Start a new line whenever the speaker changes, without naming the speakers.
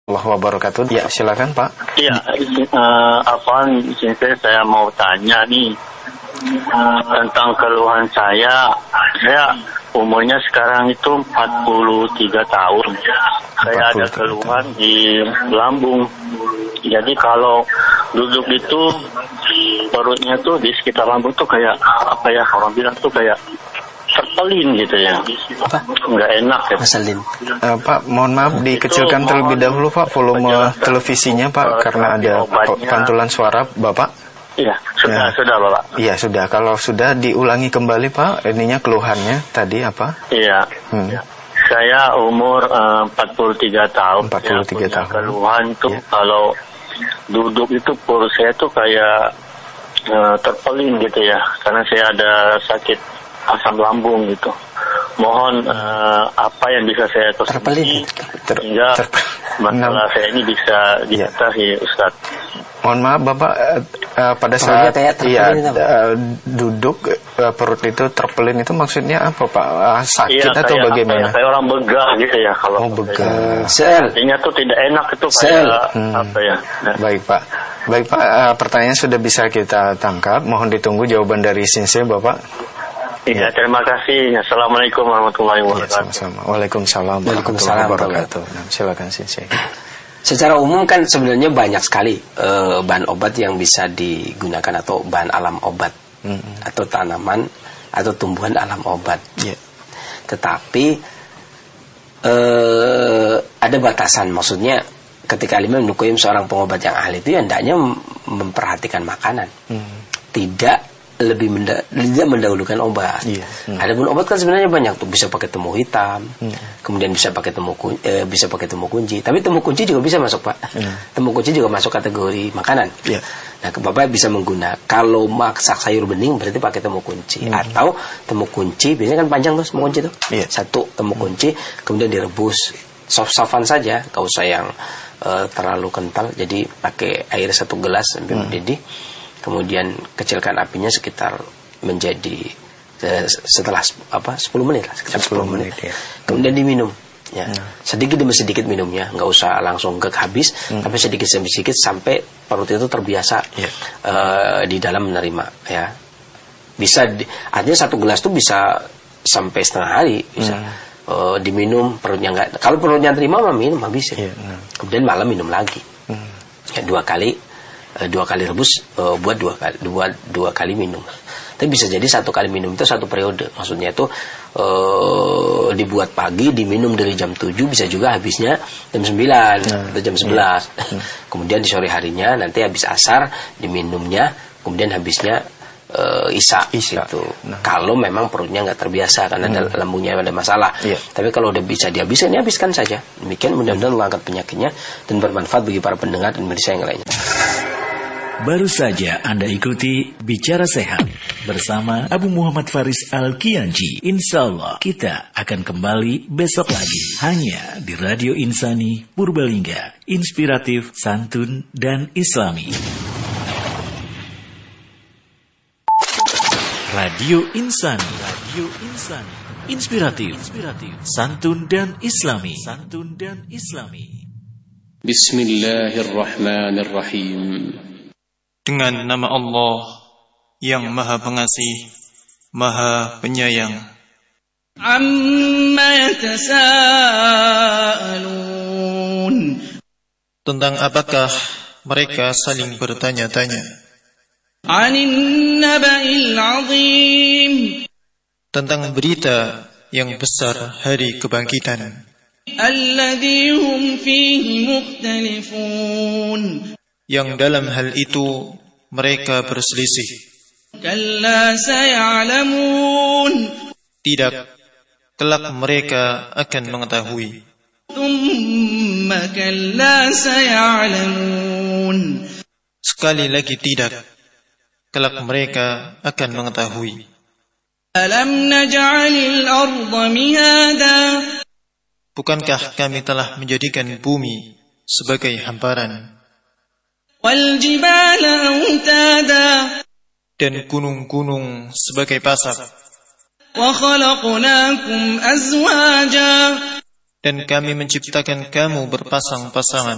wabarakatuh. Ya, silakan Pak.
Iya, saya mau tanya nih tentang keluhan saya. Saya umurnya sekarang itu 43 tahun. Saya ada keluhan di lambung. Jadi kalau duduk itu perutnya tuh di sekitar lambung tuh kayak apa ya, orang bilang tuh kayak terpelin gitu ya. Nggak enak ya.
Pak, mohon maaf dikecilkan terlebih dahulu Pak volume televisinya Pak, karena ada pantulan suara Bapak.
Iya, sudah Bapak.
Iya, sudah. Kalau sudah diulangi kembali Pak, ininya keluhannya tadi apa?
Iya. Saya umur 43 tahun.
43 tahun.
Keluhan tuh kalau duduk itu perut saya tuh kayak terpelin gitu ya, karena saya ada sakit asam lambung gitu. Mohon apa yang bisa saya terpelin sehingga masalah saya ini bisa diatasi, Ustaz.
Mohon maaf Bapak, pada saat duduk perut itu terpelin itu maksudnya apa Pak? Sakit atau bagaimana?
Kayak orang begah gitu ya kalau.
Begah.
Artinya tuh tidak enak itu kayak apa ya?
Baik Pak. Baik Pak, pertanyaan sudah bisa kita tangkap. Mohon ditunggu jawaban dari Sensei Bapak.
Iya, terima kasih. Assalamualaikum warahmatullahi wabarakatuh.
Sama-sama. Waalaikumsalam warahmatullahi wabarakatuh. Silakan Sensei.
Secara umum kan sebenarnya banyak sekali bahan obat yang bisa digunakan, atau bahan alam obat, atau tanaman atau tumbuhan alam obat. Tetapi ada batasan. Maksudnya ketika Imam Ibnu Qayyim seorang pengobat yang ahli itu hendaknya memperhatikan makanan, tidak mendahulukan obat. Adapun obat kan sebenarnya banyak tuh, bisa pakai temu hitam, kemudian bisa pakai temu kunci. Tapi temu kunci juga bisa masuk Pak. Temu kunci juga masuk kategori makanan. Nah, Bapak bisa menggunakan, kalau masak sayur bening berarti pakai temu kunci, atau temu kunci biasanya kan panjang tuh temu kunci tuh. Satu temu kunci, kemudian direbus soft-softan saja, gak usah yang terlalu kental. Jadi pakai air 1 gelas sampai mendidih. Kemudian kecilkan apinya sekitar menjadi setelah 10 menit lah, sekitar 10 menit. Kemudian diminum. Sedikit demi sedikit minumnya, nggak usah langsung habis, tapi sedikit demi sedikit sampai perut itu terbiasa di dalam menerima. Ya, bisa artinya 1 gelas tuh bisa sampai setengah hari bisa. Diminum perutnya nggak. Kalau perutnya terima minum habis ya. Kemudian malam minum lagi. 2 kali rebus, buat dua kali minum. Tapi bisa jadi 1 kali minum itu 1 periode. Maksudnya itu dibuat pagi, diminum dari jam 7, bisa juga habisnya jam 9 atau jam 11. Kemudian di sore harinya nanti habis asar diminumnya, kemudian habisnya Isya. Gitu. Kalau memang perutnya nggak terbiasa karena lambungnya ada masalah. Tapi kalau udah bisa dihabiskan, ya habiskan saja. Demikian mudah-mudahan Allah angkat penyakitnya dan bermanfaat bagi para pendengar dan pemirsa yang lainnya.
Baru saja Anda ikuti Bicara Sehat bersama Abu Muhammad Faris Al-Kiyanji. Insya Allah kita akan kembali besok lagi hanya di Radio Insani Purbalingga, inspiratif, santun, dan islami. Radio Insani, inspiratif, santun dan islami.
Bismillahirrahmanirrahim. Dengan nama Allah yang Maha Pengasih, Maha Penyayang.
Amma yatasaalun.
Tentang apakah mereka saling bertanya-tanya?
'Anil naba'il 'azim.
Tentang berita yang besar hari kebangkitan.
Alladzi hum fihi mukhtalifun.
Yang dalam hal itu mereka berselisih.
Kalla saya'lamun.
Tidak, kelak mereka akan mengetahui.
Thumma kalla saya'lamun.
Sekali lagi tidak, kelak mereka akan mengetahui.
Alam naj'alil arda mihada.
Bukankah kami telah menjadikan bumi sebagai hamparan?
Wal jibala autada.
Dan gunung-gunung sebagai pasak.
Wa khalaqnakum azwaja.
Dan kami menciptakan kamu berpasang-pasangan.